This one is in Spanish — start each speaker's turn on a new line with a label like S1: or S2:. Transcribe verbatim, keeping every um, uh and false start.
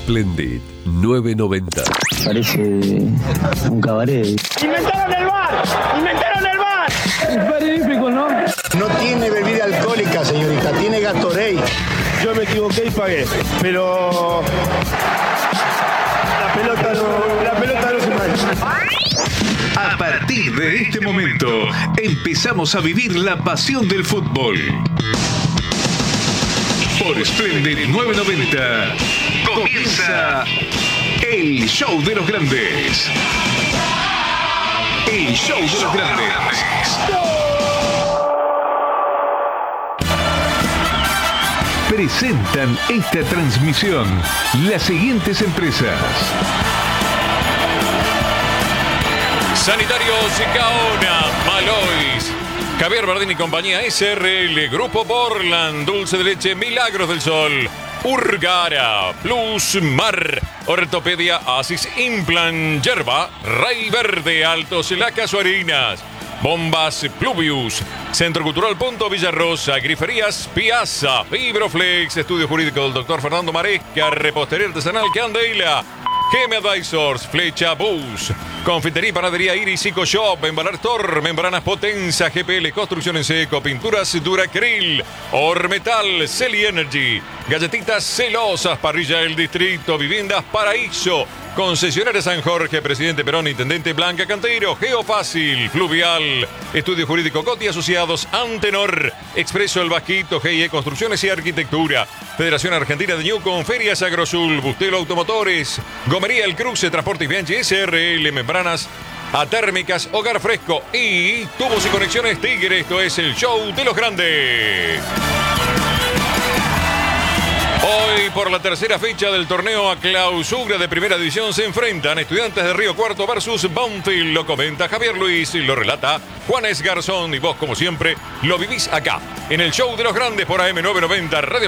S1: Splendid nueve noventa.
S2: Parece un cabaret.
S3: ¡Inventaron el bar! ¡Inventaron el bar!
S2: Es magnífico, ¿no?
S4: No tiene bebida alcohólica, señorita, tiene Gatorade.
S3: Yo me equivoqué y pagué, pero la pelota no, la pelota no se mancha.
S5: A partir de este momento, empezamos a vivir la pasión del fútbol. Por Splendid nueve noventa, comienza el show de los grandes. El show de los grandes. Presentan esta transmisión las siguientes empresas:
S6: Sanitarios Gaona, Malois, Javier Bardín y compañía, S R L, Grupo Portland, Dulce de Leche, Milagros del Sol, Urgara, Plus Mar, Ortopedia, Asis Implant, Yerba, Rey Verde, Altos Lacas Harinas, Bombas Pluvius, Centro Cultural Punto Villarrosa, Griferías Piazza, Fibroflex, Estudio Jurídico del doctor Fernando Maresca, Repostería Artesanal Candela, G M Advisors, Flecha Bus, Confitería y Panadería Iris, Ico Shop, Embalar Tor, Membranas Potenza, G P L, Construcción en Seco, Pinturas Duracril, Ormetal, Celi Energy, Galletitas Celosas, Parrilla del Distrito, Viviendas Paraíso, Concesionaria San Jorge, Presidente Perón, Intendente Blanca Cantero, Geofácil, Fluvial, Estudio Jurídico Coti Asociados, Antenor, Expreso El Vasquito, G I E Construcciones y Arquitectura, Federación Argentina de Ñucon, Ferias Agrosul, Bustelo Automotores, Gomería El Cruce, Transporte y Bianchi, S R L, Membranas Atérmicas, Hogar Fresco y Tubos y Conexiones Tigre. Esto es el show de los grandes. Hoy, por la tercera fecha del torneo a clausura de primera división, se enfrentan Estudiantes de Río Cuarto versus Banfield. Lo comenta Javier Luis y lo relata Juanes Garzón. Y vos, como siempre, lo vivís acá, en el show de los grandes por A M novecientos noventa Radio